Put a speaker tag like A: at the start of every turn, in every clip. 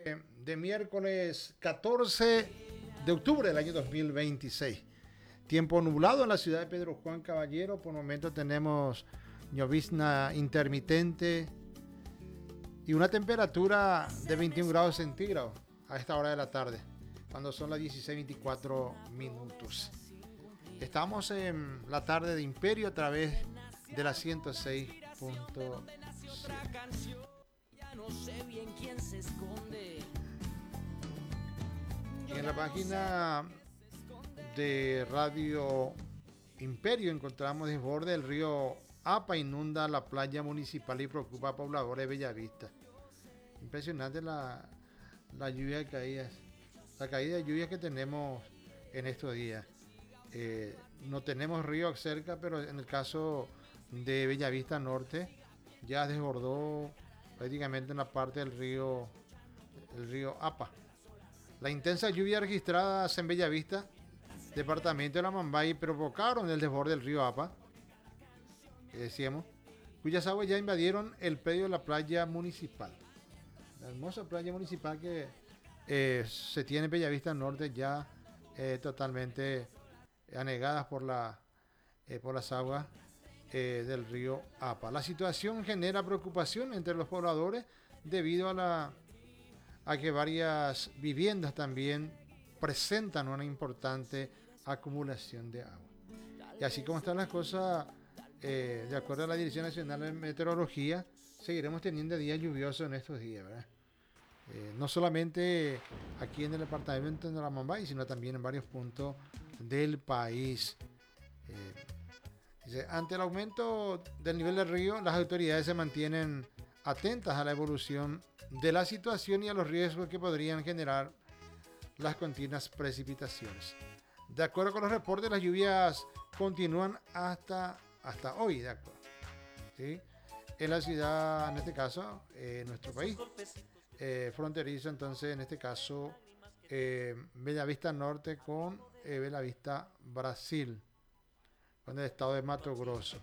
A: de miércoles 14 de octubre del año 2026. Tiempo nublado en la ciudad de Pedro Juan Caballero. Por el momento tenemos llovizna intermitente y una temperatura de 21 grados centígrados a esta hora de la tarde, cuando son las 16:24. Estamos en la tarde de Imperio a través de la 106.7. En la página de Radio Imperio encontramos desborde del río Apa inunda la playa municipal y preocupa a pobladores de Bellavista. Impresionante la lluvia de caídas, la caída de lluvia que tenemos en estos días. No tenemos río cerca, pero en el caso de Bellavista Norte ya desbordó prácticamente una parte del río, el río Apa. La intensa lluvia registradas en Bellavista, departamento de la Mambay, provocaron el desborde del río Apa, que decíamos, cuyas aguas ya invadieron el predio de la playa municipal. La hermosa playa municipal que se tiene en Bellavista Norte ya totalmente anegadas por las aguas del río Apa. La situación genera preocupación entre los pobladores debido a que varias viviendas también presentan una importante acumulación de agua. Y así como están las cosas, de acuerdo a la Dirección Nacional de Meteorología, seguiremos teniendo días lluviosos en estos días, ¿verdad? No solamente aquí en el departamento de la Mambay, sino también en varios puntos del país. Ante el aumento del nivel del río, las autoridades se mantienen atentas a la evolución de la situación y a los riesgos que podrían generar las continuas precipitaciones. De acuerdo con los reportes, las lluvias continúan hasta hoy, ¿de acuerdo? ¿Sí? En la ciudad, en este caso, nuestro país fronterizo, entonces en este caso Bellavista Norte con Bellavista Brasil, con el estado de Mato Grosso.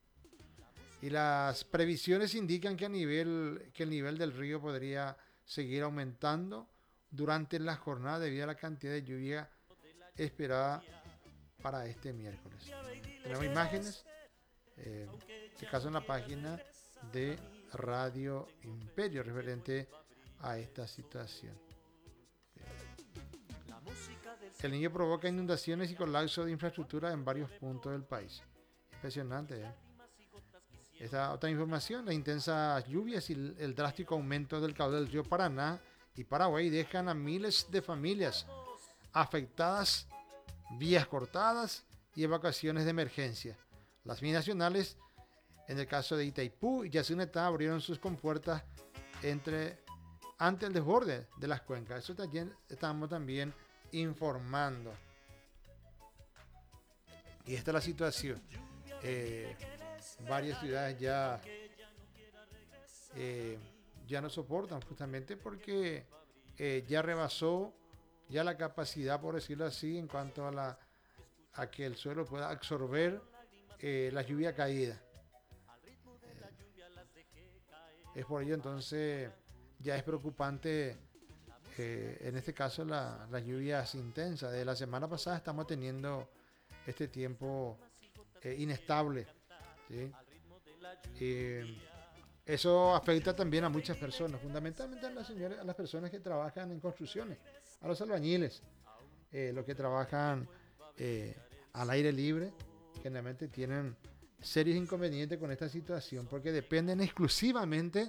A: Y las previsiones indican que el nivel del río podría seguir aumentando durante la jornada debido a la cantidad de lluvia esperada para este miércoles. Tenemos imágenes, en este caso en la página de Radio Imperio referente a esta situación. El niño provoca inundaciones y colapso de infraestructura en varios puntos del país. Impresionante, ¿eh? Esta otra información, las intensas lluvias y el drástico aumento del caudal del río Paraná y Paraguay dejan a miles de familias afectadas, vías cortadas y evacuaciones de emergencia. Las binacionales, en el caso de Itaipú y Yacyretá, abrieron sus compuertas ante el desborde de las cuencas. Eso también estamos también informando. Y esta es la situación. Varias ciudades ya no soportan, justamente porque ya rebasó ya la capacidad, por decirlo así, en cuanto a que el suelo pueda absorber la lluvia caída. Es por ello entonces ya es preocupante en este caso las lluvias intensas. De la semana pasada estamos teniendo este tiempo inestable, ¿sí? Eso afecta también a muchas personas, fundamentalmente a las personas que trabajan en construcciones, a los albañiles, los que trabajan al aire libre, generalmente tienen serios inconvenientes con esta situación porque dependen exclusivamente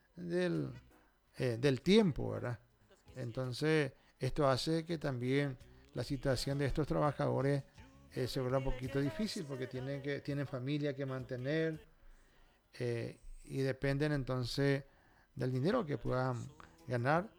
A: del tiempo, ¿verdad? Entonces, esto hace que también la situación de estos trabajadores se vuelva un poquito difícil porque tienen familia que mantener y dependen entonces del dinero que puedan ganar